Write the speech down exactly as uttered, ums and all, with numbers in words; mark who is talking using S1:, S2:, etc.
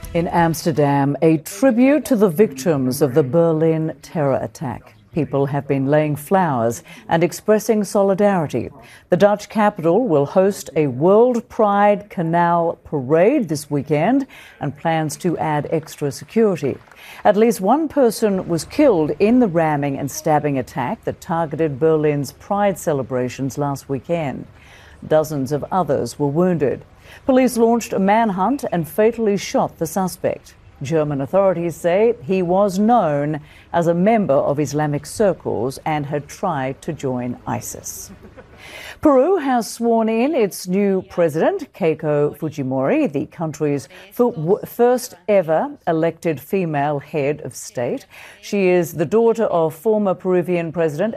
S1: In Amsterdam, a tribute to the victims of the Berlin terror attack. People have been laying flowers and expressing solidarity. The Dutch capital will host a World Pride Canal parade this weekend and plans to add extra security. At least one person was killed in the ramming and stabbing attack that targeted Berlin's Pride celebrations last weekend. Dozens of others were wounded. Police launched a manhunt and fatally shot the suspect. German authorities say he was known as a member of Islamic circles and had tried to join ISIS. Peru has sworn in its new president, Keiko Fujimori, the country's first ever elected female head of state. She is the daughter of former Peruvian President